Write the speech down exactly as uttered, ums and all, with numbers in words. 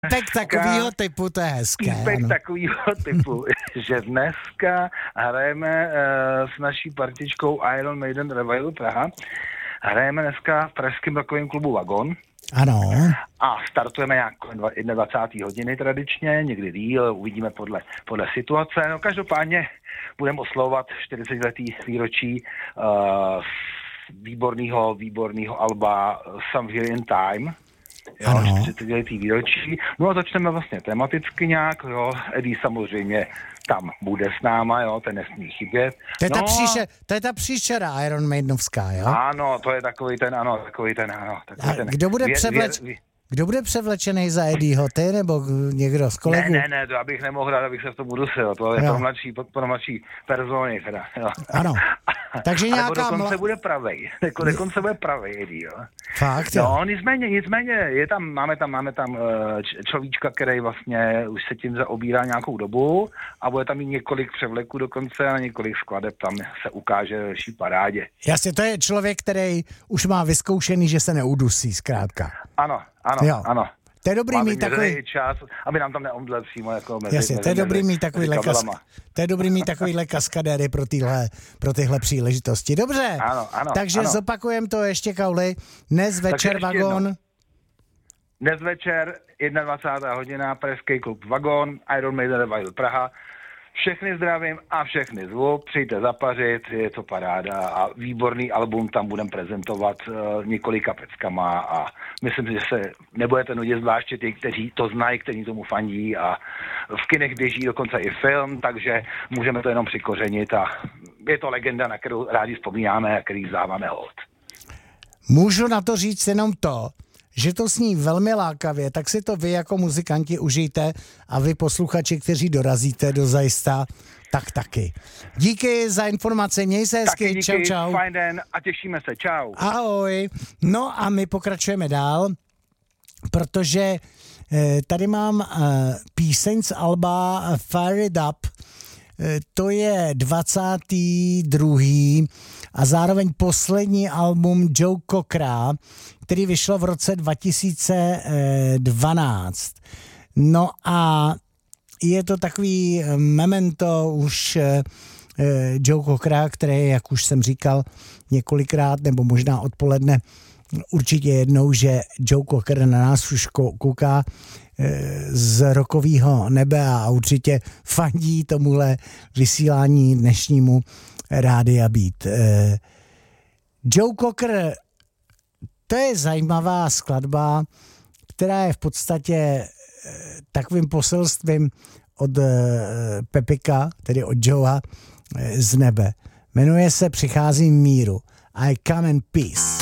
Týpek takovýho typu, to je hezké. Týpek takovýho typu, že dneska hrajeme uh, s naší partičkou Iron Maiden Revival Praha. Hrajeme dneska v pražském takovém klubu Vagon. Ano. A startujeme nějak dvacáté hodiny tradičně, někdy díl, uvidíme podle, podle situace. No každopádně budeme oslovovat čtyřicetiletý výročí uh, výborného, výborného alba Some Here in Time. Jo, čtyřicetiletý výročí. No a začneme vlastně tematicky nějak, jo. Eddie samozřejmě tam bude s náma, jo, ten nesmí chybět. To je, no, ta, příšer, to je ta příšera Iron Maidenovská, jo? Ano, to je takový ten, ano, takový ten, ano. Takový ten, kdo bude, vě, převleč, vě, vě, kdo bude převlečený za Eddieho, ty nebo někdo z kolegů? Ne, ne, ne, to abych nemohl dát, abych se v tom udusil, to je pro mladší, pro mladší persony, teda, jo. Ano. Takže nějaká... Nebo dokonce mla... bude pravej, jako dokonce bude pravej, Eddie, jo. Fakt, jo. No, nicméně, nicméně, je tam, máme tam, máme tam človíčka, který vlastně už se tím zaobírá nějakou dobu a bude tam i několik převleků dokonce a několik skladeb tam se ukáže v vší parádě. Jasně, to je člověk, který už má vyzkoušený, že se neudusí, zkrátka. Ano, ano, jo. ano. To je dobrý mít takový čas, aby nám tam neomdlel přímo jako mezi. Jasně, to je dobrý mít takovýhle kas... To je dobrý mít takovýhle kaskadéry pro tyhle, pro tyhle příležitosti. Dobře. Ano, ano. Takže ano. zopakujem to ještě, Kauli. Dnes večer Vagon. Jedno. Dnes večer dvacátá první hodina, Pražský klub Vagon, Iron Maiden Revival Praha. Všechny zdravím a všechny zvu, přijďte zapařit, je to paráda a výborný album tam budeme prezentovat uh, několika peckama a myslím si, že se nebudete nudit, zvláště ty, kteří to znají, kteří tomu fandí a v kinech běží dokonce i film, takže můžeme to jenom přikořenit a je to legenda, na kterou rádi vzpomínáme a který vzdáváme hold. Můžu na to říct jenom to, že to sní velmi lákavě, tak si to vy jako muzikanti užijte a vy posluchači, kteří dorazíte do zajista, tak taky. Díky za informace, měj se hezky, díky, čau, čau. Fajn den a těšíme se, čau. Ahoj. No a my pokračujeme dál, protože eh, tady mám eh, píseň z alba Fire It Up, eh, to je dvacátý druhý a zároveň poslední album Joe Cockera, který vyšlo v roce dva tisíce dvanáct. No a je to takový memento už Joe Cockera, který, jak už jsem říkal několikrát, nebo možná odpoledne, určitě jednou, že Joe Cocker na nás už kouká z rokového nebe a určitě fandí tomuhle vysílání dnešnímu Rádia Beat. Joe Cocker, to je zajímavá skladba, která je v podstatě takovým poselstvím od Pepika, tedy od Joea z nebe. Jmenuje se Přicházím v míru. I come in peace.